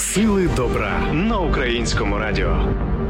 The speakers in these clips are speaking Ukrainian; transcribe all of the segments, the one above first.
Сили добра на Українському радіо.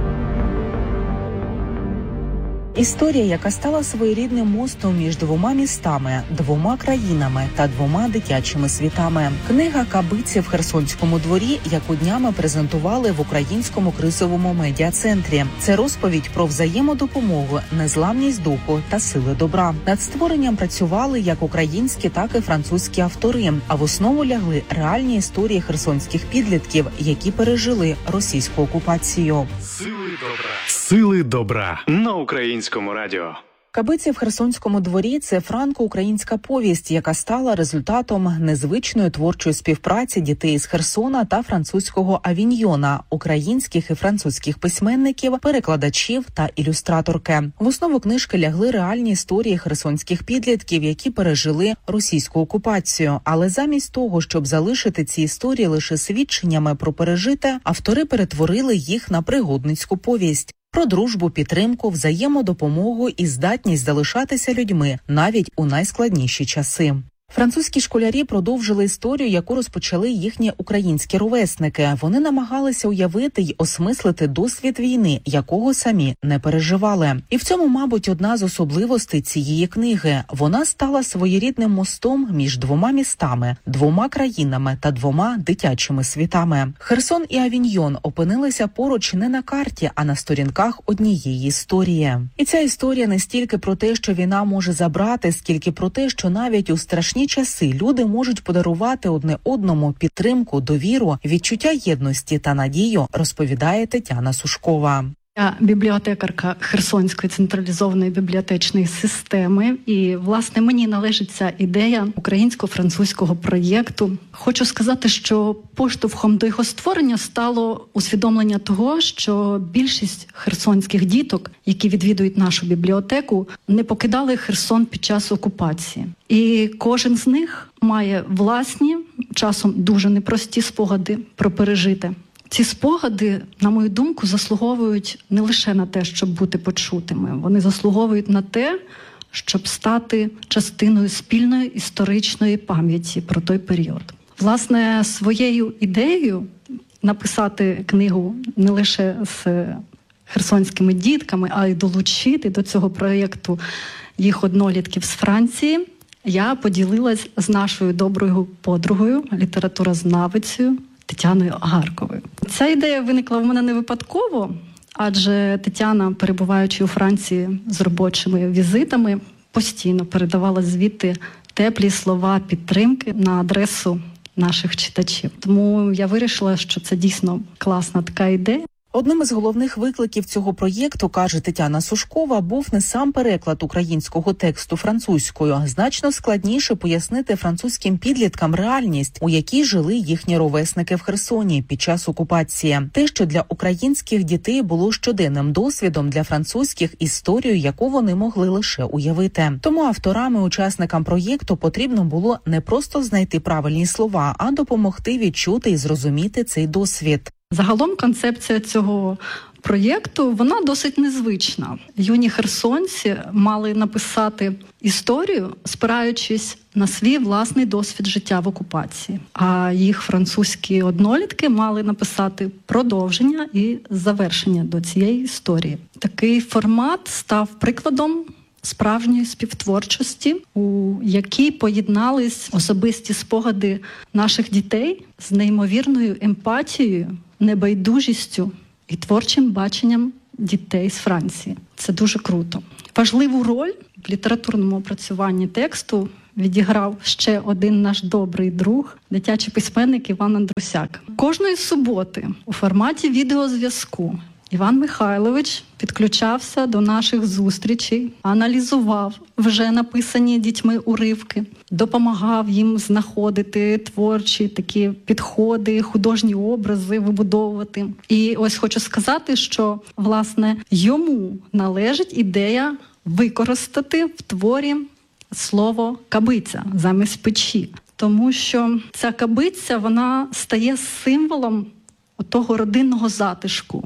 Історія, яка стала своєрідним мостом між двома містами, двома країнами та двома дитячими світами. Книга «Кабиці в Херсонському дворі», яку днями презентували в Українському кризовому медіа-центрі. Це розповідь про взаємодопомогу, незламність духу та сили добра. Над створенням працювали як українські, так і французькі автори, а в основу лягли реальні історії херсонських підлітків, які пережили російську окупацію. Сили добра. Сили добра на Українському радіо. «Кабиці в Херсонському дворі» – це франко-українська повість, яка стала результатом незвичної творчої співпраці дітей з Херсона та французького Авіньйона, українських і французьких письменників, перекладачів та ілюстраторки. В основу книжки лягли реальні історії херсонських підлітків, які пережили російську окупацію. Але замість того, щоб залишити ці історії лише свідченнями про пережите, автори перетворили їх на пригодницьку повість. Про дружбу, підтримку, взаємодопомогу і здатність залишатися людьми навіть у найскладніші часи. Французькі школярі продовжили історію, яку розпочали їхні українські ровесники. Вони намагалися уявити й осмислити досвід війни, якого самі не переживали. І в цьому, мабуть, одна з особливостей цієї книги. Вона стала своєрідним мостом між двома містами, двома країнами та двома дитячими світами. Херсон і Авіньйон опинилися поруч не на карті, а на сторінках однієї історії. І ця історія не стільки про те, що війна може забрати, скільки про те, що навіть у страшні часи люди можуть подарувати одне одному підтримку, довіру, відчуття єдності та надію, розповідає Тетяна Сушкова. Я бібліотекарка Херсонської централізованої бібліотечної системи, і, власне, мені належить ця ідея українсько-французького проєкту. Хочу сказати, що поштовхом до його створення стало усвідомлення того, що більшість херсонських діток, які відвідують нашу бібліотеку, не покидали Херсон під час окупації. І кожен з них має власні, часом дуже непрості спогади про пережите. Ці спогади, на мою думку, заслуговують не лише на те, щоб бути почутими. Вони заслуговують на те, щоб стати частиною спільної історичної пам'яті про той період. Власне, своєю ідеєю написати книгу не лише з херсонськими дітками, а й долучити до цього проєкту їх однолітків з Франції, я поділилась з нашою доброю подругою, літературознавицею Тетяною Агарковою. Ця ідея виникла в мене не випадково, адже Тетяна, перебуваючи у Франції з робочими візитами, постійно передавала звідти теплі слова підтримки на адресу наших читачів. Тому я вирішила, що це дійсно класна така ідея. Одним із головних викликів цього проєкту, каже Тетяна Сушкова, був не сам переклад українського тексту французькою. Значно складніше пояснити французьким підліткам реальність, у якій жили їхні ровесники в Херсоні під час окупації. Те, що для українських дітей було щоденним досвідом, для французьких – історією, яку вони могли лише уявити. Тому авторам і учасникам проєкту потрібно було не просто знайти правильні слова, а допомогти відчути і зрозуміти цей досвід. Загалом концепція цього проєкту, вона досить незвична. Юні херсонці мали написати історію, спираючись на свій власний досвід життя в окупації. А їх французькі однолітки мали написати продовження і завершення до цієї історії. Такий формат став прикладом справжньої співтворчості, у якій поєднались особисті спогади наших дітей з неймовірною емпатією, небайдужістю і творчим баченням дітей з Франції. Це дуже круто. Важливу роль в літературному опрацюванні тексту відіграв ще один наш добрий друг, дитячий письменник Іван Андрусяк. Кожної суботи у форматі відеозв'язку Іван Михайлович підключався до наших зустрічей, аналізував вже написані дітьми уривки, допомагав їм знаходити творчі такі підходи, художні образи вибудовувати. І ось хочу сказати, що, власне, йому належить ідея використати в творі слово «кабиця» замість «печі». Тому що ця кабиця, вона стає символом того родинного затишку,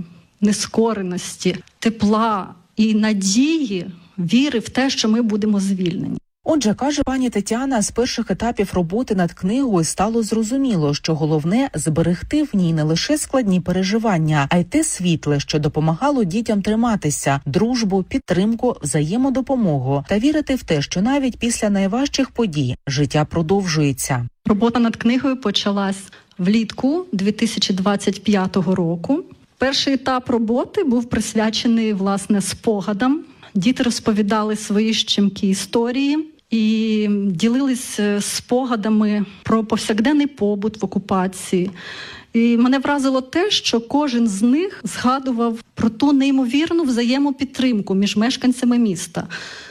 нескореності, тепла і надії, віри в те, що ми будемо звільнені. Отже, каже пані Тетяна, з перших етапів роботи над книгою стало зрозуміло, що головне – зберегти в ній не лише складні переживання, а й те світле, що допомагало дітям триматися, дружбу, підтримку, взаємодопомогу та вірити в те, що навіть після найважчих подій життя продовжується. Робота над книгою почалась влітку 2025 року. Перший етап роботи був присвячений, власне, спогадам. Діти розповідали свої щемкі історії і ділились спогадами про повсякденний побут в окупації. І мене вразило те, що кожен з них згадував про ту неймовірну взаємопідтримку між мешканцями міста,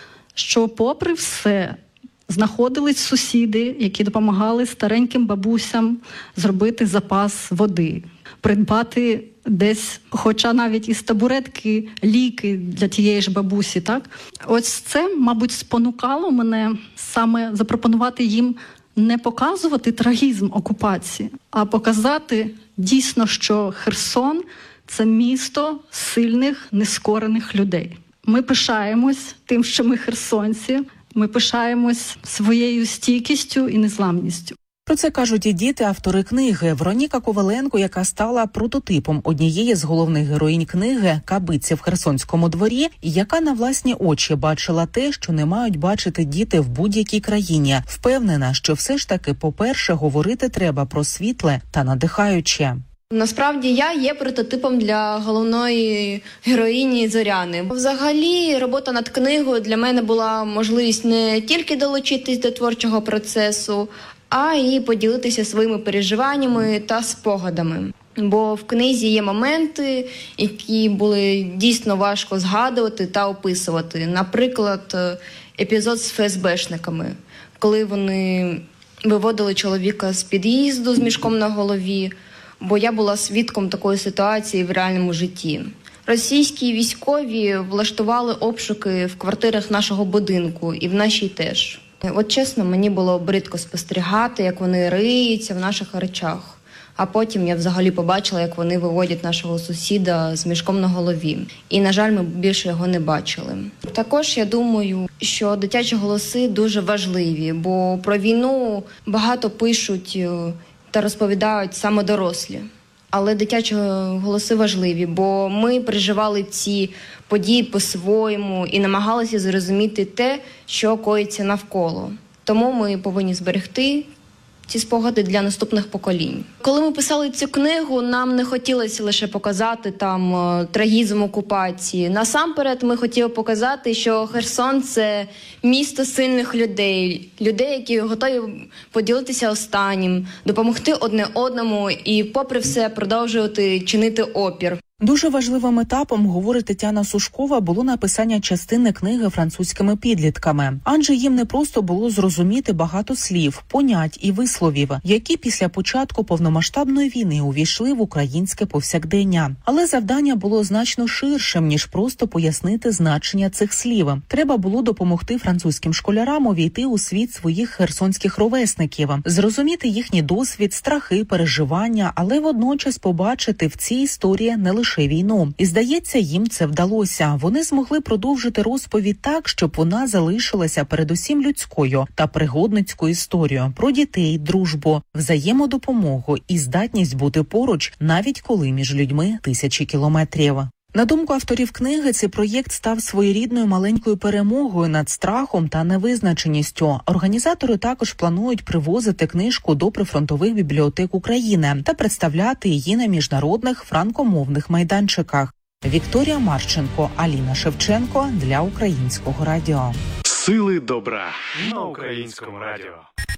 що попри все знаходились сусіди, які допомагали стареньким бабусям зробити запас води, придбати десь, хоча навіть із табуретки, ліки для тієї ж бабусі, так? Ось це, мабуть, спонукало мене саме запропонувати їм не показувати трагізм окупації, а показати дійсно, що Херсон – це місто сильних, нескорених людей. Ми пишаємось тим, що ми херсонці, ми пишаємось своєю стійкістю і незламністю. Про це кажуть і діти, автори книги. Вероніка Коваленко, яка стала прототипом однієї з головних героїнь книги «Кабиці в Херсонському дворі», і яка на власні очі бачила те, що не мають бачити діти в будь-якій країні, впевнена, що все ж таки, по-перше, говорити треба про світле та надихаюче. Насправді я є прототипом для головної героїні Зоряни. Взагалі, робота над книгою для мене була можливість не тільки долучитись до творчого процесу, а й поділитися своїми переживаннями та спогадами. Бо в книзі є моменти, які були дійсно важко згадувати та описувати. Наприклад, епізод з ФСБшниками, коли вони виводили чоловіка з під'їзду з мішком на голові, бо я була свідком такої ситуації в реальному житті. Російські військові влаштували обшуки в квартирах нашого будинку і в нашій теж. От чесно, мені було бридко спостерігати, як вони риються в наших речах. А потім я взагалі побачила, як вони виводять нашого сусіда з мішком на голові. І, на жаль, ми більше його не бачили. Також я думаю, що дитячі голоси дуже важливі, бо про війну багато пишуть та розповідають саме дорослі. Але дитячі голоси важливі, бо ми переживали ці події по-своєму і намагалися зрозуміти те, що коїться навколо. Тому ми повинні зберегти ці спогади для наступних поколінь. Коли ми писали цю книгу, нам не хотілося лише показати там трагізм окупації. Насамперед ми хотіли показати, що Херсон – це місто сильних людей, які готові поділитися останнім, допомогти одне одному і, попри все, продовжувати чинити опір. Дуже важливим етапом, говорить Тетяна Сушкова, було написання частини книги французькими підлітками. Адже їм не просто було зрозуміти багато слів, понять і висловів, які після початку повномасштабної війни увійшли в українське повсякдення. Але завдання було значно ширшим, ніж просто пояснити значення цих слів. Треба було допомогти французьким школярам увійти у світ своїх херсонських ровесників, зрозуміти їхній досвід, страхи, переживання, але водночас побачити в цій історії не лише війну. І, здається, їм це вдалося. Вони змогли продовжити розповідь так, щоб вона залишилася передусім людською та пригодницькою історією про дітей, дружбу, взаємодопомогу і здатність бути поруч, навіть коли між людьми тисячі кілометрів. На думку авторів книги, цей проєкт став своєрідною маленькою перемогою над страхом та невизначеністю. Організатори також планують привозити книжку до прифронтових бібліотек України та представляти її на міжнародних франкомовних майданчиках. Вікторія Марченко, Аліна Шевченко для Українського радіо. Сили добра на Українському радіо.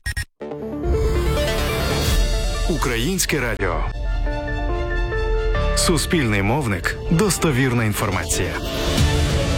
Українське радіо. Суспільний мовник. Достовірна інформація.